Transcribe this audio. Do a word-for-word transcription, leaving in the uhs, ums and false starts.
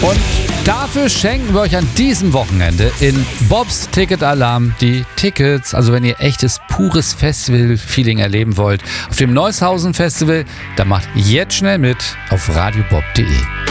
Und dafür schenken wir euch an diesem Wochenende in Bobs Ticket Alarm die Tickets. Also wenn ihr echtes, pures Festival-Feeling erleben wollt auf dem Neushausen Festival, dann macht jetzt schnell mit auf radiobob punkt de.